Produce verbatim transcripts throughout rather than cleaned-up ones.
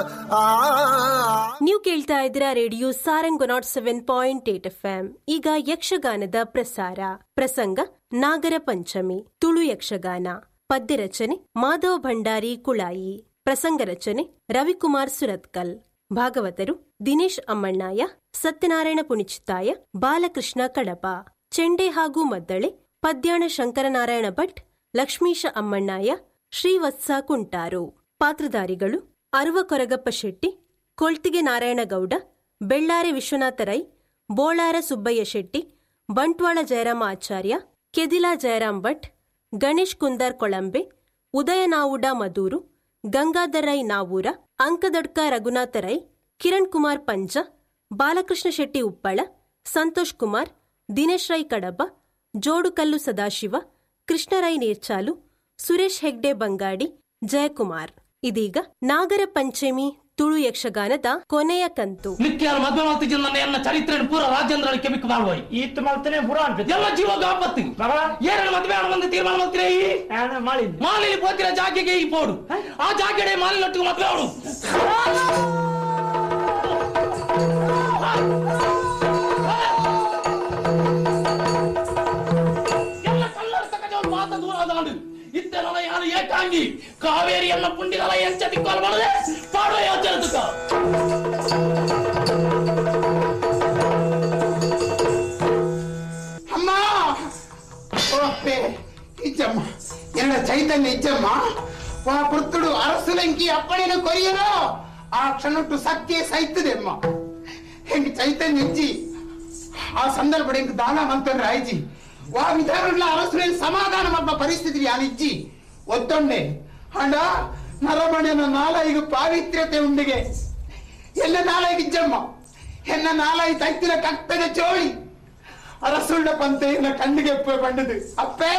ನೀವು ಕೇಳ್ತಾ ಇದ್ದೀರಾ radio Sarang not seven point eight F M. ಈಗ ಯಕ್ಷಗಾನದ ಪ್ರಸಾರ. ಪ್ರಸಂಗ ನಾಗರ ಪಂಚಮಿ, ತುಳು ಯಕ್ಷಗಾನ. ಪದ್ಯ ರಚನೆ ಮಾಧವ ಭಂಡಾರಿ ಕುಳಾಯಿ. ಪ್ರಸಂಗ ರಚನೆ ರವಿಕುಮಾರ್ ಸುರತ್ಕಲ್. ಭಾಗವತರು ದಿನೇಶ್ ಅಮ್ಮಣ್ಣಾಯ, ಸತ್ಯನಾರಾಯಣ ಪುಣಿಚಿತ್ತಾಯ, ಬಾಲಕೃಷ್ಣ ಕಡಪ. ಚೆಂಡೆ ಹಾಗೂ ಮದ್ದಳೆ ಪದ್ಯಾಣ ಶಂಕರನಾರಾಯಣ ಭಟ್, ಲಕ್ಷ್ಮೀಶ ಅಮ್ಮಣ್ಣಾಯ, ಶ್ರೀವತ್ಸ ಕುಂಟಾರು. ಪಾತ್ರಧಾರಿಗಳು ಅರುವ ಕೊರಗಪ್ಪ ಶೆಟ್ಟಿ, ಕೊಳ್ತಿಗೆ ನಾರಾಯಣಗೌಡ, ಬೆಳ್ಳಾರೆ ವಿಶ್ವನಾಥ ರೈ, ಬೋಳಾರ ಸುಬ್ಬಯ್ಯ ಶೆಟ್ಟಿ, ಬಂಟ್ವಾಳ ಜಯರಾಮ ಆಚಾರ್ಯ, ಕೆದಿಲ ಜಯರಾಮ್ ಭಟ್, ಗಣೇಶ್ ಕುಂದಾರ್ ಕೊಳಂಬೆ, ಉದಯ ನಾವುಡ ಮದೂರು, ಗಂಗಾಧರ್ ರೈ ನಾವೂರ, ಅಂಕದಡ್ಕ ರಘುನಾಥ ರೈ, ಕಿರಣ್ ಕುಮಾರ್ ಪಂಜ, ಬಾಲಕೃಷ್ಣ ಶೆಟ್ಟಿ ಉಪ್ಪಳ, ಸಂತೋಷ್ ಕುಮಾರ್, ದಿನೇಶ್ ರೈ ಕಡಬ, ಜೋಡುಕಲ್ಲು ಸದಾಶಿವ, ಕೃಷ್ಣರೈ ನೀರ್ಚಾಲು, ಸುರೇಶ್ ಹೆಗ್ಡೆ ಬಂಗಾಡಿ, ಜಯಕುಮಾರ್. ಇದೀಗ ನಾಗರ ಪಂಚಮಿ ತುಳು ಯಕ್ಷಗಾನದ ಕೊನೆಯ ಕಂತು. ನಿತ್ಯ ಮದುವೆ ಮಾಡ್ತಿದ್ದ ನನ್ನ ಚರಿತ್ರೆ ಪೂರ ರಾಜೇಂದ್ರ ಕೆಮಿಕ್ ಮಾಡುವ ಈತ್ ಮಾಡ್ತೇನೆ ಪೂರ ಎಲ್ಲ ಜೀವಾಗ ಆಪತ್ತಿ ಏನೇನು ಮದುವೆ ಒಂದು ತೀರ್ಮಾನ ಮಾಡ್ತೀರಿ ಮಾಲಿ ಹೋಗ್ತಿರ ಜಾಗೆಗೆ ಈ ಪೋಡು ಆ ಜಾಗೆಡೆ ಮಾಲಿ ನಟ್ಟು ಮದುವೆ ಅವಳು ಎಲ್ಲ ಕಲ್ಲರ ತಕ ಮಾತ ದೂರ ಆದಾಂಡು ಇದ್ದೆಲ್ಲ ಯಾರು ಏಕಾಂಗಿ ಕಾವೇರಿಯನ್ನ ಪುಂಡಿಗಳ ಎಂಚ ದಿಕ್ಕಾಲು ಮಾಡದೆ ಪಾಡುವ ಯೋಚನೆ ತುಕ ಅಮ್ಮ ಓಪೆ ಇಜ್ಜಮ್ಮ ಎಲ್ಲ ಚೈತನ್ಯ ಇಜ್ಜಮ್ಮ ವಾ ಪುರ್ತುಡು ಅರಸುಲೆಂಕಿ ಅಪ್ಪಣೆನ ಕೊರಿಯನೋ ಆ ಕ್ಷಣಟ್ಟು ಸತ್ಯ ಸೈತದೆ ಅಮ್ಮ ಹೆಂಗ್ ಚೈತನ್ಯ ಇಜ್ಜಿ ಆ ಸಂದರ್ಭ ಹೆಂಗ್ ದಾನ ಮಂತಂದ್ರೆ ಆಯ್ಜಿ ವಾ ವಿಧಾನ ಅರಸುಲೆಂಗ್ ಸಮಾಧಾನ ಮಬ್ಬ ಪರಿಸ್ಥಿತಿ ಯಾನಿಜ್ಜಿ ಒತ್ತೊಂಡೆ ಹಂಡ ನರಮಣೆನ ನಾಲಾಯಿಗ ಪಾವಿತ್ರ್ಯತೆ ಉಂಡಿಗೆ ಎಲ್ಲ ನಾಲಾಯಿಗಿಜ್ಜಮ್ಮ ಎನ್ನ ನಾಲಾಯಿ ತೈತಿನ ಕಟ್ಟದ ಚೋಳಿ ಅರಸುಳ್ಳ ಪಂತೆ ಎನ್ನ ಕಣ್ಣಿಗೆ ಬಂಡದು ಅಪ್ಪೇ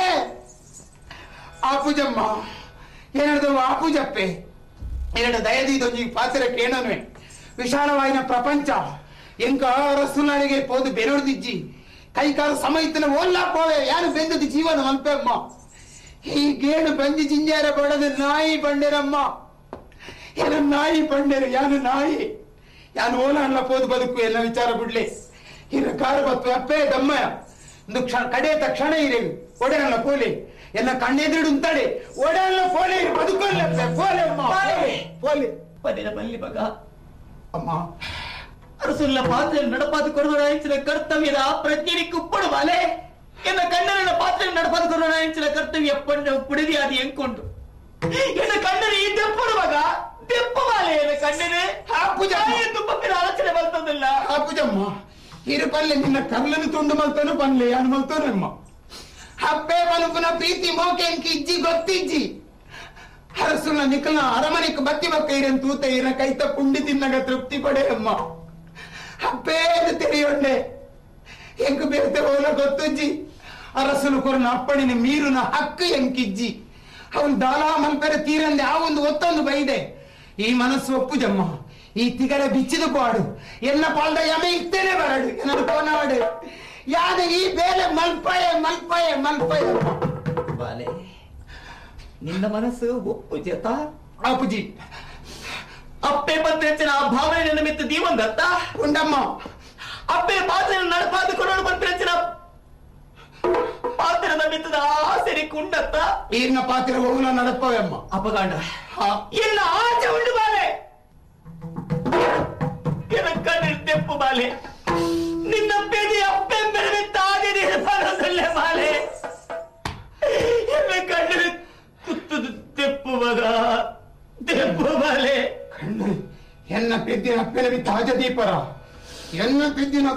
ಆಪುಜಮ್ಮ ಏನದು ಆಪುಜಪ್ಪೆ ಎರಡು ದಯದೀದೊಂಜಿ ಪಾತ್ರ ಕೇಳನ್ವೆ ವಿಶಾಲವಾಯಿನ ಪ್ರಪಂಚ ಎಂಕ ಅರಸುನಾಳಿಗೆ ಪೋದು ಬೆರೊಡ್ದಿಜ್ಜಿ ಕೈಕಾಲು ಸಮಯತ್ತಿನ ಓಲ್ಲಾ ಪೋವೆ ಯಾರು ಬೆಂದದ್ದು ಜೀವನ ಮಲ್ಪೆ ಅಮ್ಮ ಈ ಗೇಣು ಬಂಜಿ ಜಿಂಜಾರ ಬಡದು ನಾಯಿ ಬಂಡೆರಮ್ಮ ಏನು ನಾಯಿ ಬಂಡೆರು ಯಾನು ನಾಯಿ ಯಾನು ಓಲ ಅಲ್ಲ ಪೋದು ಬದುಕು ಎಲ್ಲ ವಿಚಾರ ಬಿಡ್ಲೆ ಇರ ಕಾರ ಬತ್ತು ಅಪ್ಪೇ ದಮ್ಮಯ ಒಂದು ಕ್ಷಣ ಕಡೆ ತಕ್ಷಣ ಇರೆ ಒಡೆಯಲ್ಲ ಪೋಲೆ ಎಲ್ಲ ಕಣ್ಣೆದುರು ಉಂತಾಡೆ ಒಡೆಯಲ್ಲ ಪೋಲೆ ಬದುಕಲ್ಲ ಪೋಲೆ ಅಮ್ಮ ಪೋಲೆ ಪದಿನ ಬಲ್ಲಿ ಮಗ ಅಮ್ಮ ಅರಸುಲ್ಲ ಪಾತ್ರ ನಡಪಾದು ಕೊಡುವ ಕರ್ತವ್ಯದ ಪ್ರಜ್ಞೆ ಕುಪ್ಪಡು ಬಾಲೆ ಎನ್ನ ಕಣ್ಣನ ಪಾತ್ರ ನಡಪಾದು ಕೊಡುವ ಕರ್ತವ್ಯ ಪಂಡ ಪುಡಿದಿ ಅದು ಎಂಕೊಂಡು ಎನ್ನ ಕಣ್ಣನ ಈ ದೆಪ್ಪಡು ಮಗ ದೆಪ್ಪ ಬಾಲೆ ಎನ್ನ ಕಣ್ಣನೆ ತುಪ್ಪಪ್ಪಿನ ಆಲೋಚನೆ ಬರ್ತದಿಲ್ಲ ಆ ಪೂಜಮ್ಮ ಇರು ಪಲ್ಲೆ ನಿನ್ನ ಕಲ್ಲನ್ನು ತುಂಡು ಮಲ್ತಾನು ಪನ್ಲೆ ಯಾನು ಮಲ್ತಾನಮ್ಮ ಹಬ್ಬೆ ಮನುಪುನ ಪ್ರೀತಿ ಮೋಕೆ ಎಂಕಿ ಇಜ್ಜಿ ಗೊತ್ತಿಜ್ಜಿ ಅರಸುನ ನಿಖಲ ಅರಮನೆಕ್ ಬತ್ತಿ ಬಕ್ಕ ಇರನ್ ತೂತ ಇರ ಕೈತ ಪುಂಡಿ ತಿನ್ನಗ ತೃಪ್ತಿ ಪಡೆ ಅಮ್ಮ ಹಬ್ಬೆ ತೆರೆಯೊಂಡೆ ಎಂಕು ಬೇತೆ ಹೋಲ ಗೊತ್ತಜ್ಜಿ ಅರಸನು ಕೊರನ ಅಪ್ಪಣಿನ ಮೀರುನ ಹಕ್ಕು ಎಂಕಿಜ್ಜಿ ಅವನ್ ದಾಲಾ ಮಲ್ಪೆರ ತೀರಂದೆ ಆ ಒಂದು ಒತ್ತೊಂದು ಬೈದೆ ಈ ಮನಸ್ಸು ಒಪ್ಪುಜಮ್ಮ ಈ ತಿಗರ ಬಿಚ್ಚಿದು ಪಾಡು ಎಲ್ಲ ಪಾಲ್ದ ಯಮೆ ಇತ್ತೇನೆ ಬರಡು ಏನಾದ್ರು ಕೋನಾಡು ಯಾದ ಈ ಬೇಲೆ ಮಲ್ಪಯೆ ಮಲ್ಪಯೆ ಮಲ್ಪಯೆ ಬಾಲೆ ನಿನ್ನ ಮನಸ್ಸು ಒಪ್ಪು ಜತ ಅಪ್ಪುಜಿ ಅಪ್ಪೆ ಬಂದ ಆ ಭಾವನೆ ನಿಮಿತ್ತ ದೀವಂಗತ್ತ ಉಂಡಮ್ಮ ಅಪ್ಪೆ ಪಾತ್ರ ನಡಪಾದು ಕೊಡೋಣ ಬಂದ ಪಾತ್ರ ನಮಿತ್ತದ ಆಸರಿ ಕುಂಡತ್ತ ಈರ್ನ ಪಾತ್ರ ಹೋಗುನ ನಡಪವೆ ಅಮ್ಮ ಅಪಗಾಂಡ ಇಲ್ಲ ಆಚೆ ಉಂಡು ಬಾಲೆ ಕಣ್ಣಿನ ತೆಪ್ಪು ಬಾಲೆ ನಿನ್ನ ಪೇದಿ ಅಪ್ಪೆ ಬೆರವಿ ತಾದಿ ಬರೋದಲ್ಲೇ ಬಾಲೆ ಎಲ್ಲ ಕಣ್ಣಿನ ಕುತ್ತದ ತೆಪ್ಪು ಮಗ ತೆಪ್ಪು ಬಾಲೆ ಕಣ್ಣು ಎನ್ನ ಪೆದ್ದಿನ ಅಪ್ಪೆನ ತಾಜ ದೀಪರ ಎನ್ನ ಪೆದ್ದಿನ